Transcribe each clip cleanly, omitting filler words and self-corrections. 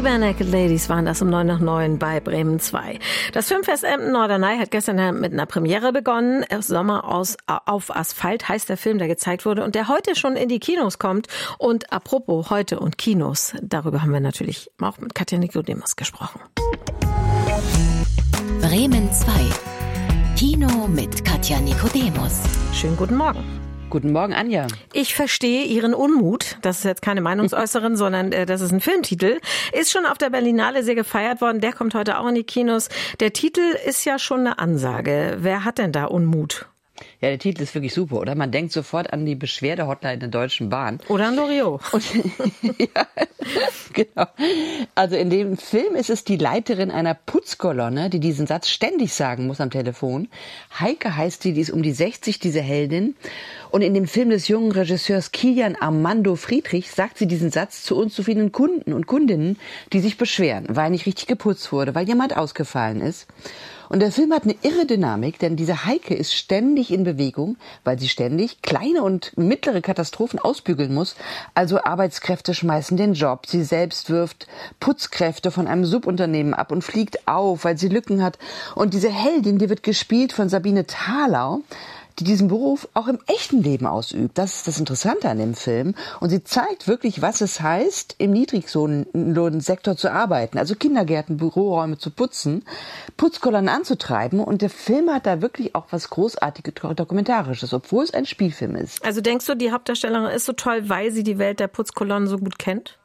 Bare Naked Ladies waren das um 9 nach 9 bei Bremen 2. Das Filmfest Emden-Norderney hat gestern mit einer Premiere begonnen. Sommer auf Asphalt heißt der Film, der gezeigt wurde und der heute schon in die Kinos kommt. Und apropos heute und Kinos, darüber haben wir natürlich auch mit Katja Nikodemus gesprochen. Bremen 2. Kino mit Katja Nikodemus. Schönen guten Morgen. Guten Morgen, Anja. Ich verstehe Ihren Unmut. Das ist jetzt keine Meinungsäußerin, sondern das ist ein Filmtitel. Ist schon auf der Berlinale sehr gefeiert worden. Der kommt heute auch in die Kinos. Der Titel ist ja schon eine Ansage. Wer hat denn da Unmut? Ja, der Titel ist wirklich super, oder? Man denkt sofort an die Beschwerde-Hotline der Deutschen Bahn. Oder an Loriot. Ja, genau. Also in dem Film ist es die Leiterin einer Putzkolonne, die diesen Satz ständig sagen muss am Telefon. Heike heißt sie, die ist um die 60, diese Heldin. Und in dem Film des jungen Regisseurs Kilian Armando Friedrich sagt sie diesen Satz zu uns, zu vielen Kunden und Kundinnen, die sich beschweren, weil nicht richtig geputzt wurde, weil jemand ausgefallen ist. Und der Film hat eine irre Dynamik, denn diese Heike ist ständig in Bewegung, weil sie ständig kleine und mittlere Katastrophen ausbügeln muss. Also Arbeitskräfte schmeißen den Job, sie selbst wirft Putzkräfte von einem Subunternehmen ab und fliegt auf, weil sie Lücken hat. Und diese Heldin, die wird gespielt von Sabine Thalau, die diesen Beruf auch im echten Leben ausübt. Das ist das Interessante an dem Film. Und sie zeigt wirklich, was es heißt, im Niedriglohnsektor zu arbeiten. Also Kindergärten, Büroräume zu putzen, Putzkolonnen anzutreiben. Und der Film hat da wirklich auch was großartiges Dokumentarisches, obwohl es ein Spielfilm ist. Also denkst du, die Hauptdarstellerin ist so toll, weil sie die Welt der Putzkolonnen so gut kennt?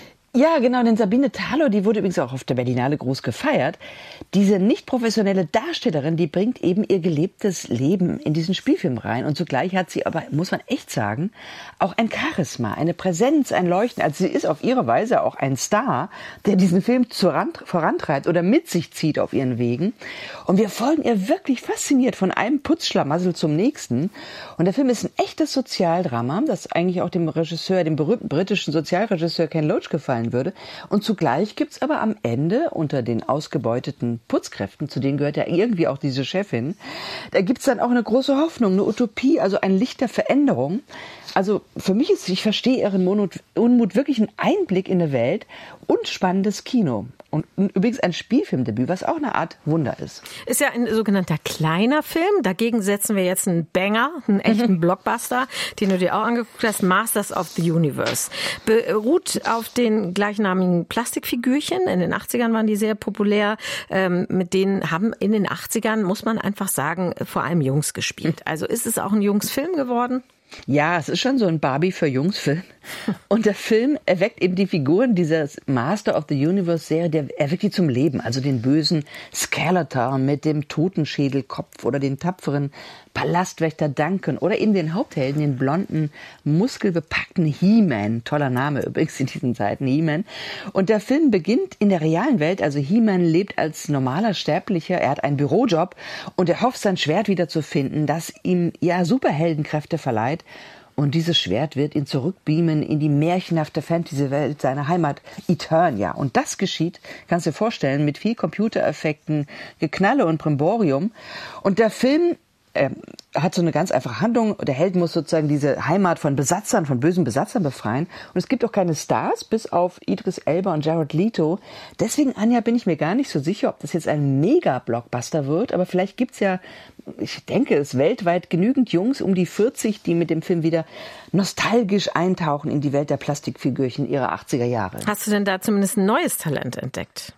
Ja, genau, denn Sabine Thalau, die wurde übrigens auch auf der Berlinale groß gefeiert. Diese nicht professionelle Darstellerin, die bringt eben ihr gelebtes Leben in diesen Spielfilm rein. Und zugleich hat sie aber, muss man echt sagen, auch ein Charisma, eine Präsenz, ein Leuchten. Also sie ist auf ihre Weise auch ein Star, der diesen Film vorantreibt oder mit sich zieht auf ihren Wegen. Und wir folgen ihr wirklich fasziniert von einem Putzschlamassel zum nächsten. Und der Film ist ein echtes Sozialdrama, das eigentlich auch dem Regisseur, dem berühmten britischen Sozialregisseur Ken Loach gefallen würde. Und zugleich gibt's aber am Ende unter den ausgebeuteten Putzkräften, zu denen gehört ja irgendwie auch diese Chefin, da gibt's dann auch eine große Hoffnung, eine Utopie, also ein Licht der Veränderung. Also für mich ist, ich verstehe Ihren Unmut, wirklich ein Einblick in eine Welt und spannendes Kino. Und übrigens ein Spielfilmdebüt, was auch eine Art Wunder ist. Ist ja ein sogenannter kleiner Film. Dagegen setzen wir jetzt einen Banger, einen echten Blockbuster, den du dir auch angeguckt hast, Masters of the Universe. Beruht auf den gleichnamigen Plastikfigürchen. In den 80ern waren die sehr populär. Mit denen haben in den 80ern, muss man einfach sagen, vor allem Jungs gespielt. Also ist es auch ein Jungsfilm geworden? Ja, es ist schon so ein Barbie für Jungs-Film. Und der Film erweckt eben die Figuren dieser Master of the Universe-Serie, der erweckt die zum Leben. Also den bösen Skeletor mit dem Totenschädelkopf oder den tapferen Palastwächter Duncan oder eben den Haupthelden, den blonden, muskelbepackten He-Man. Toller Name übrigens in diesen Zeiten, He-Man. Und der Film beginnt in der realen Welt. Also He-Man lebt als normaler Sterblicher. Er hat einen Bürojob und er hofft, sein Schwert wiederzufinden, das ihm ja Superheldenkräfte verleiht. Und dieses Schwert wird ihn zurückbeamen in die märchenhafte Fantasy-Welt seiner Heimat Eternia. Und das geschieht, kannst du dir vorstellen, mit viel Computereffekten, Geknalle und Brimborium. Und der Film hat so eine ganz einfache Handlung. Der Held muss sozusagen diese Heimat von Besatzern, von bösen Besatzern befreien. Und es gibt auch keine Stars, bis auf Idris Elba und Jared Leto. Deswegen, Anja, bin ich mir gar nicht so sicher, ob das jetzt ein Mega-Blockbuster wird. Aber vielleicht gibt's ja, ich denke, es weltweit genügend Jungs um die 40, die mit dem Film wieder nostalgisch eintauchen in die Welt der Plastikfigürchen ihrer 80er Jahre. Hast du denn da zumindest ein neues Talent entdeckt?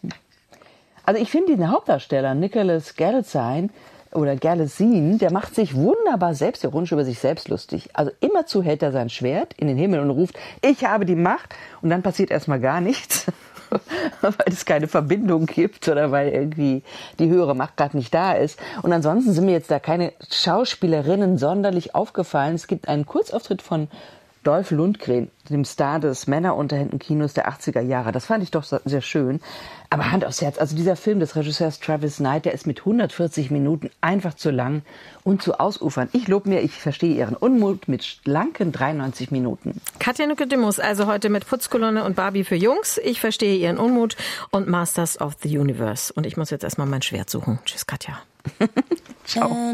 Also ich finde den Hauptdarsteller, Nicholas Galitzine, oder Galitzine, der macht sich wunderbar selbstironisch über sich selbst lustig. Also immerzu hält er sein Schwert in den Himmel und ruft, ich habe die Macht. Und dann passiert erstmal gar nichts, weil es keine Verbindung gibt oder weil irgendwie die höhere Macht gerade nicht da ist. Und ansonsten sind mir jetzt da keine Schauspielerinnen sonderlich aufgefallen. Es gibt einen Kurzauftritt von Dolph Lundgren, dem Star des Männerunterhemden-Kinos der 80er Jahre. Das fand ich doch sehr schön. Aber Hand aufs Herz, also dieser Film des Regisseurs Travis Knight, der ist mit 140 Minuten einfach zu lang und zu ausufern. Ich lobe mir, ich verstehe Ihren Unmut mit schlanken 93 Minuten. Katja Nikodemus, also heute mit Putzkolonne und Barbie für Jungs. Ich verstehe Ihren Unmut und Masters of the Universe. Und ich muss jetzt erstmal mein Schwert suchen. Tschüss, Katja. Ciao.